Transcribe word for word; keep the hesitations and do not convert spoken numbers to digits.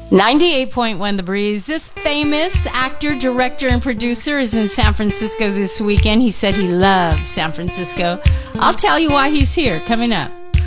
ninety-eight point one The Breeze. This famous actor, director, and producer is in San Francisco this weekend. He said he loves San Francisco. I'll tell you why he's here coming up.